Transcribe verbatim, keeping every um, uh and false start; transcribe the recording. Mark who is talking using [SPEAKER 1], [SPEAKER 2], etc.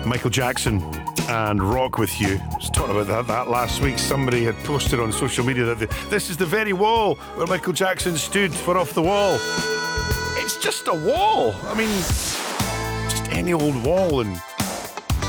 [SPEAKER 1] Michael Jackson and Rock With You. I was talking about that, that last week. Somebody had posted on social media that the, this is the very wall where Michael Jackson stood for Off the Wall. It's just a wall. I mean, just any old wall, and